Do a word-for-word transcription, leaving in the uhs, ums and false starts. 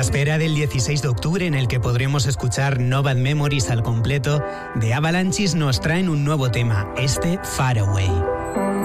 espera del dieciséis de octubre, en el que podremos escuchar No Bad Memories al completo, The Avalanches nos traen un nuevo tema, este Far Away.